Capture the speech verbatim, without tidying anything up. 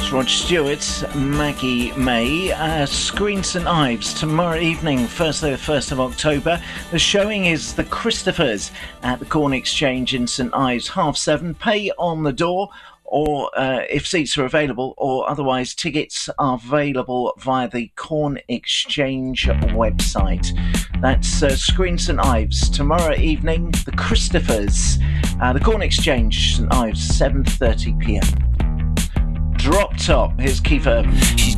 was Rod Stewart, Maggie May. Uh, Screen St Ives tomorrow evening, Thursday the first of October. The showing is The Christophers at the Corn Exchange in St Ives, half seven. Pay on the door, or uh, if seats are available, or otherwise tickets are available via the Corn Exchange website. That's uh, Screen St Ives tomorrow evening, The Christophers, uh, the Corn Exchange, St Ives, seven thirty p m. Drop Top, here's Keith Urban.